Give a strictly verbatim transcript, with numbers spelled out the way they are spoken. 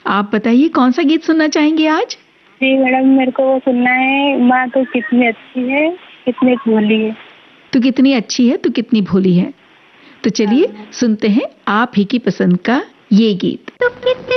आप बताइए कौन सा गीत सुनना चाहेंगे आज? जी मैडम, मेरे को वो सुनना है, माँ तो कितनी अच्छी है, कितनी भोली है। तू कितनी अच्छी है, तू कितनी भोली है। तो चलिए हाँ। सुनते हैं आप ही की पसंद का ये गीत।